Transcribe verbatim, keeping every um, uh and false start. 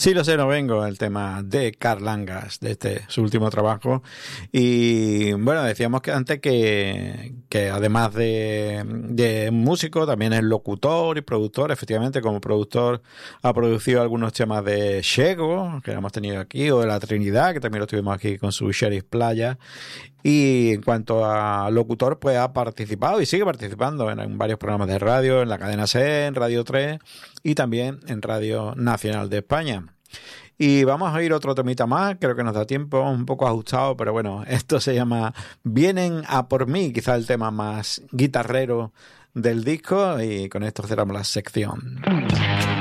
Sí, lo sé, no vengo, el tema de Karl Angas, de este su último trabajo. Y bueno, decíamos que antes que, que además de, de músico, también es locutor y productor. Efectivamente, como productor ha producido algunos temas de Chego, que hemos tenido aquí, o de La Trinidad, que también lo tuvimos aquí con su Sheriff Playa. Y en cuanto a locutor, pues ha participado y sigue participando en, en varios programas de radio, en la cadena SER, en Radio tres y también en Radio Nacional de España. Y vamos a oír otro temita más, creo que nos da tiempo, un poco ajustado, pero bueno, esto se llama Vienen a por mí, quizá el tema más guitarrero del disco, y con esto cerramos la sección.